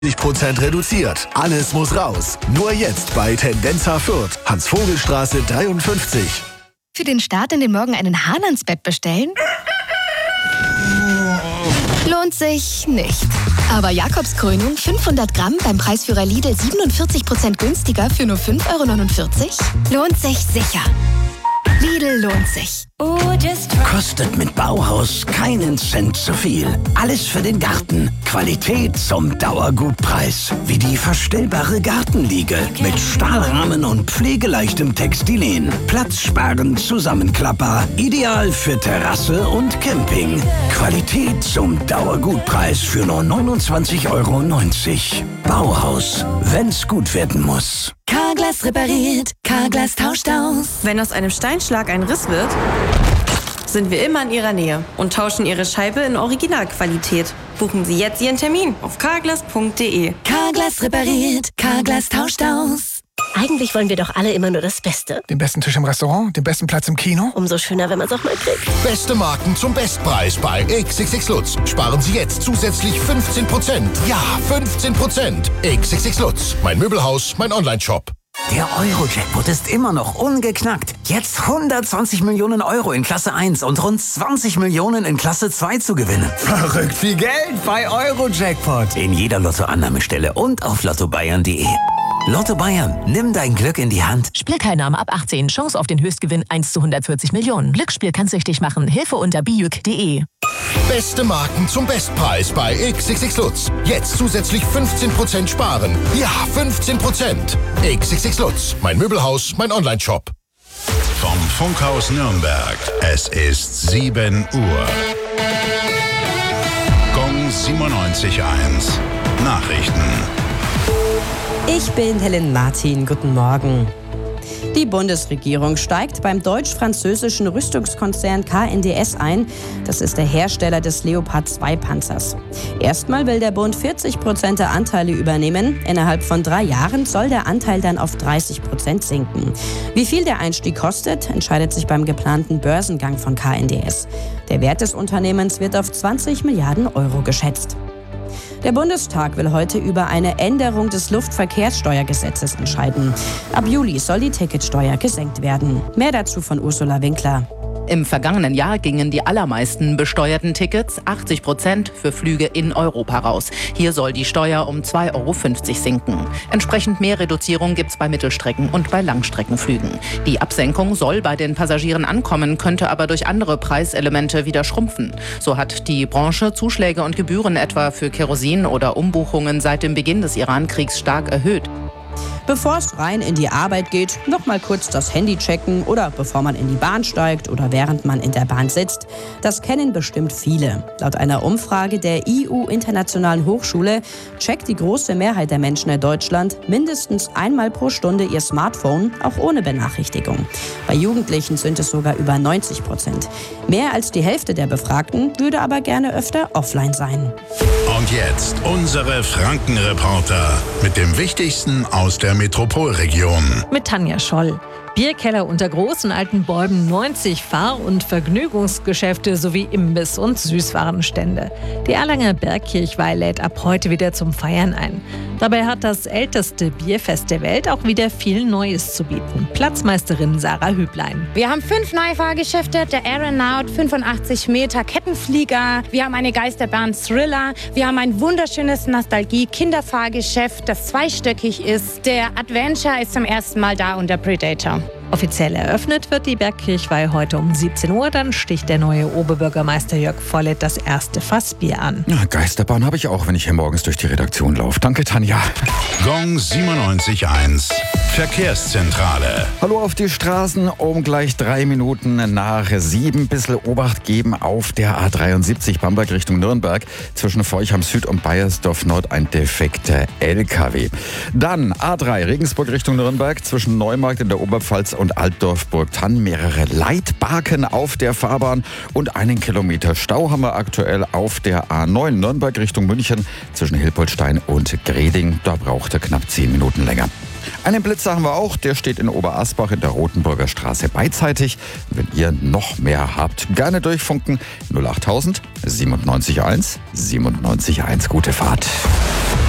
50% reduziert. Alles muss raus. Nur jetzt bei Tendenza Fürth, Hans-Vogel-Straße 53. Für den Start in den Morgen einen Hahn ans Bett bestellen? Lohnt sich nicht. Aber Jakobskrönung 500 Gramm beim Preisführer Lidl 47% günstiger für nur 5,49 € lohnt sich sicher. Lidl lohnt sich. Kostet mit Bauhaus keinen Cent zu viel. Alles für den Garten. Qualität zum Dauergutpreis. Wie die verstellbare Gartenliege mit Stahlrahmen und pflegeleichtem Textilien. Platzsparend Zusammenklapper. Ideal für Terrasse und Camping. Qualität zum Dauergutpreis für nur 29,90 €. Bauhaus, wenn's gut werden muss. Carglass repariert, Carglass tauscht aus. Wenn aus einem Steinschlag ein Riss wird, sind wir immer in Ihrer Nähe und tauschen Ihre Scheibe in Originalqualität. Buchen Sie jetzt Ihren Termin auf carglass.de. Carglass repariert, Carglass tauscht aus. Eigentlich wollen wir doch alle immer nur das Beste. Den besten Tisch im Restaurant, den besten Platz im Kino. Umso schöner, wenn man es auch mal kriegt. Beste Marken zum Bestpreis bei XXX Lutz. Sparen Sie jetzt zusätzlich 15%. Ja, 15%. XXX Lutz. Mein Möbelhaus, mein Onlineshop. Der Euro-Jackpot ist immer noch ungeknackt. Jetzt 120 Millionen € in Klasse 1 und rund 20 Millionen in Klasse 2 zu gewinnen. Verrückt viel Geld bei Euro-Jackpot. In jeder Lottoannahmestelle und auf lottobayern.de. Lotto Bayern, nimm dein Glück in die Hand. Spielteilnahme ab 18. Chance auf den Höchstgewinn 1 zu 140 Millionen. Glücksspiel kann süchtig machen. Hilfe unter bijuk.de. Beste Marken zum Bestpreis bei XXX Lutz. Jetzt zusätzlich 15% sparen. Ja, 15%. XXX Lutz. Mein Möbelhaus, mein Onlineshop. Vom Funkhaus Nürnberg. Es ist 7 Uhr. Gong 97.1. Nachrichten. Ich bin Helen Martin. Guten Morgen. Die Bundesregierung steigt beim deutsch-französischen Rüstungskonzern KNDS ein. Das ist der Hersteller des Leopard 2 Panzers. Erstmal will der Bund 40% der Anteile übernehmen. Innerhalb von 3 Jahren soll der Anteil dann auf 30% sinken. Wie viel der Einstieg kostet, entscheidet sich beim geplanten Börsengang von KNDS. Der Wert des Unternehmens wird auf 20 Milliarden € geschätzt. Der Bundestag will heute über eine Änderung des Luftverkehrssteuergesetzes entscheiden. Ab Juli soll die Ticketsteuer gesenkt werden. Mehr dazu von Ursula Winkler. Im vergangenen Jahr gingen die allermeisten besteuerten Tickets, 80%, für Flüge in Europa raus. Hier soll die Steuer um 2,50 € sinken. Entsprechend mehr Reduzierung gibt's bei Mittelstrecken- und bei Langstreckenflügen. Die Absenkung soll bei den Passagieren ankommen, könnte aber durch andere Preiselemente wieder schrumpfen. So hat die Branche Zuschläge und Gebühren etwa für Kerosin oder Umbuchungen seit dem Beginn des Iran-Kriegs stark erhöht. Bevor es rein in die Arbeit geht, noch mal kurz das Handy checken oder bevor man in die Bahn steigt oder während man in der Bahn sitzt. Das kennen bestimmt viele. Laut einer Umfrage der IU-Internationalen Hochschule checkt die große Mehrheit der Menschen in Deutschland mindestens einmal pro Stunde ihr Smartphone, auch ohne Benachrichtigung. Bei Jugendlichen sind es sogar über 90%. Mehr als die Hälfte der Befragten würde aber gerne öfter offline sein. Und jetzt unsere Franken-Reporter mit dem Wichtigsten aus der Metropolregion. Mit Tanja Scholl. Bierkeller unter großen alten Bäumen, 90 Fahr- und Vergnügungsgeschäfte sowie Imbiss- und Süßwarenstände. Die Erlanger Bergkirchweih lädt ab heute wieder zum Feiern ein. Dabei hat das älteste Bierfest der Welt auch wieder viel Neues zu bieten. Platzmeisterin Sarah Hüblein. Wir haben 5 neue Fahrgeschäfte, der Aeronaut, 85 Meter Kettenflieger. Wir haben eine Geisterbahn Thriller. Wir haben ein wunderschönes Nostalgie-Kinderfahrgeschäft, das zweistöckig ist. Der Adventure ist zum ersten Mal da und der Predator. Offiziell eröffnet wird die Bergkirchweih heute um 17 Uhr. Dann sticht der neue Oberbürgermeister Jörg Vollett das erste Fassbier an. Ja, Geisterbahn habe ich auch, wenn ich hier morgens durch die Redaktion laufe. Danke, Tanja. Gong 97.1. Verkehrszentrale. Hallo auf die Straßen, um gleich 3 Minuten nach 7. Bisschen Obacht geben auf der A73 Bamberg Richtung Nürnberg. Zwischen Forchheim Süd und Baiersdorf Nord ein defekter LKW. Dann A3 Regensburg Richtung Nürnberg. Zwischen Neumarkt in der Oberpfalz und Altdorf-Burgthann mehrere Leitbarken auf der Fahrbahn und 1 Kilometer Stau haben wir aktuell auf der A9 Nürnberg Richtung München zwischen Hilpoltstein und Greding. Da braucht er knapp 10 Minuten länger. Einen Blitzer haben wir auch, der steht in Oberasbach in der Rotenburger Straße beidseitig. Wenn ihr noch mehr habt, gerne durchfunken 08000 97 1 97 1. Gute Fahrt.